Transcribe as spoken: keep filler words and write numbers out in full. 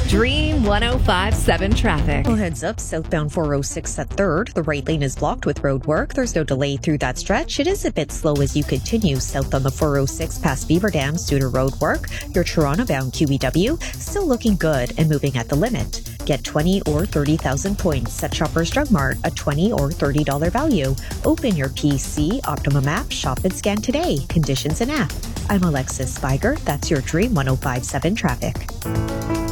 Dream one oh five point seven traffic. Well, heads up, southbound four oh six at third. The right lane is blocked with road work. There's no delay through that stretch. It is a bit slow as you continue south on the four oh six past Beaver Dams due to road work. Your Toronto-bound Q E W still looking good and moving at the limit. Get twenty or thirty thousand points at Shoppers Drug Mart, a twenty or thirty dollars value. Open your P C, Optimum app, shop and scan today. Conditions and app. I'm Alexis Spiger. That's your Dream one oh five point seven traffic.